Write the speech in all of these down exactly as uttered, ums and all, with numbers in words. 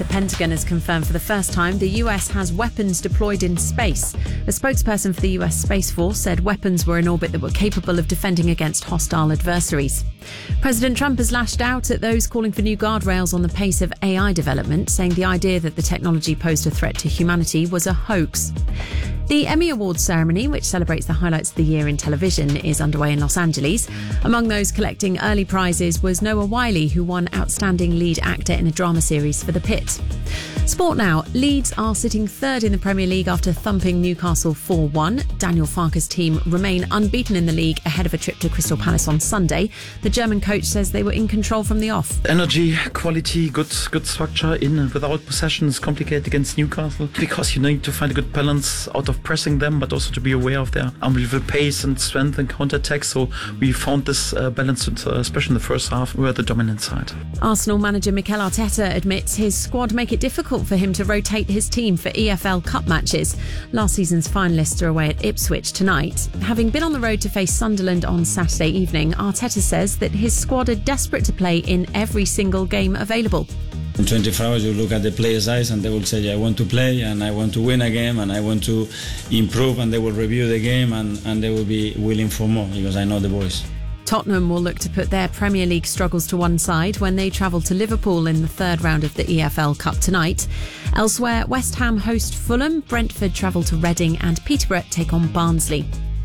Pentagon has confirmed for the first time the U S has weapons deployed in space. A spokesperson for the U S Space Force said weapons were in orbit that were capable of defending against hostile adversaries. President Trump has lashed out at those calling for new guardrails on the pace of A I development, saying the idea that the technology posed a threat to humanity was a hoax. The Emmy Awards ceremony, which celebrates the highlights of the year in television, is underway in Los Angeles. Among those collecting early prizes was Noah Wyle, who won Outstanding Lead Actor in a Drama Series for The Pitt. Sport now. Leeds are sitting third in the Premier League after thumping Newcastle four one. Daniel Farke's team remain unbeaten in the league ahead of a trip to Crystal Palace on Sunday. The German coach says they were in control from the off. Energy, quality, good good structure in and without possession is complicated against Newcastle because you need to find a good balance out of pressing them, but also to be aware of their unbelievable pace and strength and counter-attack. So we found this uh, balance, uh, especially in the first half, we were the dominant side. Arsenal manager Mikel Arteta admits his squad make it difficult for him to rotate his team for E F L Cup matches. Last season's finalists are away at Ipswich tonight. Having been on the road to face Sunderland on Saturday evening, Arteta says that his squad are desperate to play in every single game available. In twenty-four hours you look at the players' eyes and they will say, I want to play and I want to win a game and I want to improve, and they will review the game and, and they will be willing for more because I know the boys. Tottenham will look to put their Premier League struggles to one side when they travel to Liverpool in the third round of the E F L Cup tonight. Elsewhere, West Ham host Fulham, Brentford travel to Reading and Peterborough take on Barnsley.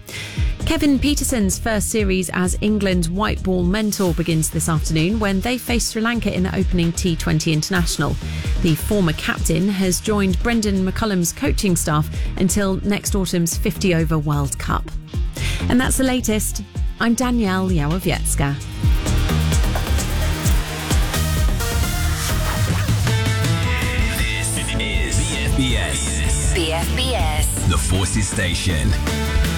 Kevin Peterson's first series as England's white ball mentor begins this afternoon when they face Sri Lanka in the opening T twenty International. The former captain has joined Brendan McCullum's coaching staff until next autumn's fifty over World Cup. And that's the latest. I'm Danielle Yawowiecka. This is B F B S. B F B S. The Forces Station.